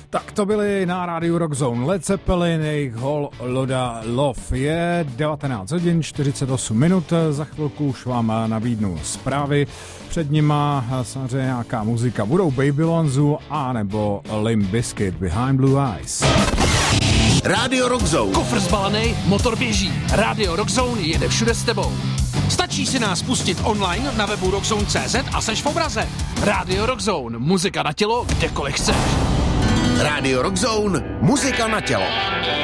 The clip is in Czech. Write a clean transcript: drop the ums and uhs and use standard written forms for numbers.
Tak to byly na rádiu Rockzone Led Zeppelin, jejich Whole Lotta Love. Je 19 hodin 48 minut, za chvilku už vám nabídnu zprávy. Před nima samozřejmě nějaká muzika. Budou Babylonzu a nebo Limp Bizkit Behind Blue Eyes. Rádio Rockzone. Kofr zbalený, motor běží. Rádio Rockzone jede všude s tebou. Stačí si nás pustit online na webu rockzone.cz a seš v obraze. Rádio Rockzone, muzika na tělo, kdekoliv chceš. Rádio Rockzone, muzika na tělo.